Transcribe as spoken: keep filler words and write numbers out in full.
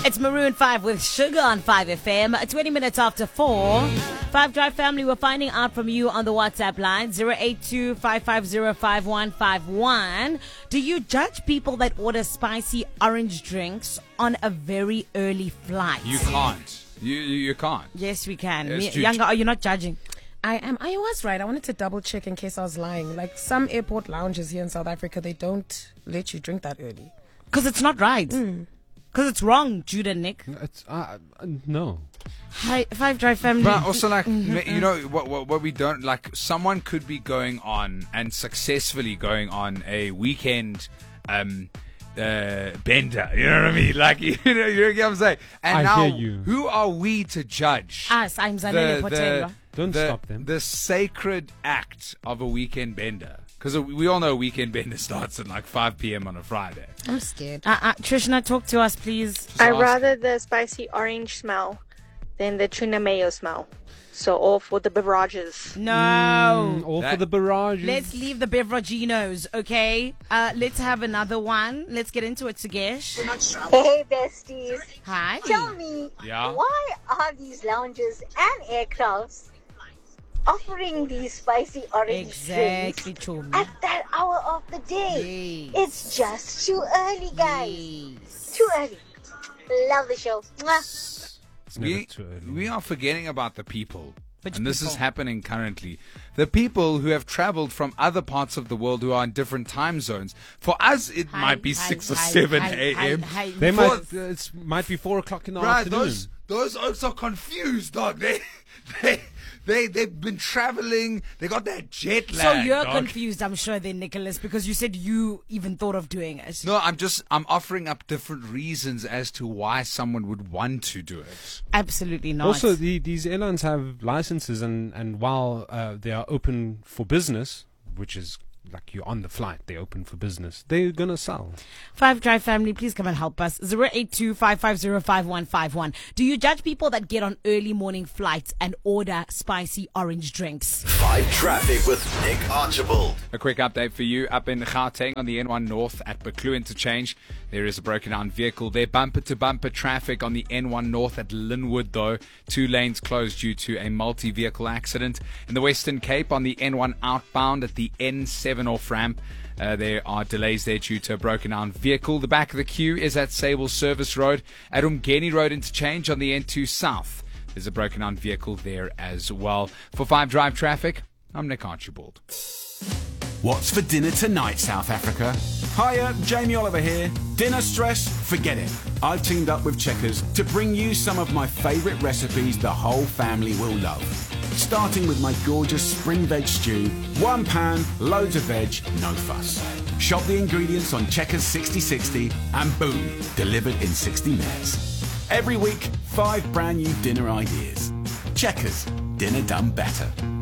It's Maroon five with Sugar on five F M. twenty minutes after four. Five Drive family, we're finding out from you on the WhatsApp line zero eight two, five five zero, five one five one. Do you judge people that order spicy orange drinks on a very early flight? You can't. You you, you can't. Yes, we can. Yes, Me, you- Younger, are you not judging? I am. I was right. I wanted to double check in case I was lying. Like some airport lounges here in South Africa, they don't let you drink that early. Because it's not right. Because it's wrong, Judah Nick. It's, uh, uh, no. Hi, Five Drive family. But also, like, you know, what, what what we don't like. Someone could be going on and successfully going on a weekend um, uh, bender. You know what I mean? Like, you know, you know what I'm saying. And I now, hear you. who are we to judge Us, I'm Zanele Potelwa. Don't the, stop them. the sacred act of a weekend bender? Because we all know a weekend bender starts at like five p.m. on a Friday. I'm scared. Uh, uh, Trishna, talk to us, please. Just I ask- rather the spicy orange smell than the tuna mayo smell. So all for the beverages. No. Mm, all That- for the barrage. Let's leave the beveraginos, okay? Uh, let's have another one. Let's get into it, Sugesh. Hey besties, Hi. tell me, Yeah? why are these lounges and aircrafts offering these spicy orange Exactly, drinks Chomi. at that hour of the day? Yes. It's just too early, guys. Yes. Too early. Love the show. Mwah. never We, too early. we are forgetting about the people. Which and this is people? happening currently. The people who have traveled from other parts of the world who are in different time zones. For us, it Hi, might be hi, six or hi, seven hi, a.m. hi, hi. They For- might. Uh, it might be four o'clock in the Right, afternoon. those those oaks are confused, dog. They they they they've been traveling. They got that jet lag. So you're dog. confused, I'm sure, then, Nicholas, because you said you even thought of doing it. No, I'm just I'm offering up different reasons as to why someone would want to do it. Absolutely not. Also, the, these airlines have licenses, and and while uh, they are open for business, which is like you're on the flight, they're open for business. They're gonna sell. Five Drive family, please come and help us. zero eight two, five five zero, five one five one. Do you judge people that get on early morning flights and order spicy orange drinks? Five Traffic with Nick Archibald. A quick update for you up in Gauteng on the N one North at Baklu Interchange. There is a broken down vehicle there. Bumper to bumper traffic on the N one North at Linwood though. Two lanes closed due to a multi-vehicle accident. In the Western Cape on the N one outbound at the N seven off ramp. Uh, there are delays there due to a broken down vehicle. The back of the queue is at Sable Service Road. At Umgeni Road Interchange on the N two South. There's a broken down vehicle there as well. For five Drive traffic, I'm Nick Archibald. What's for dinner tonight, South Africa? Hiya, Jamie Oliver here. Dinner stress? Forget it. I've teamed up with Checkers to bring you some of my favourite recipes the whole family will love. Starting with my gorgeous spring veg stew, one pan, loads of veg, no fuss. Shop the ingredients on Checkers sixty sixty and boom, delivered in sixty minutes. Every week, five brand new dinner ideas. Checkers, dinner done better.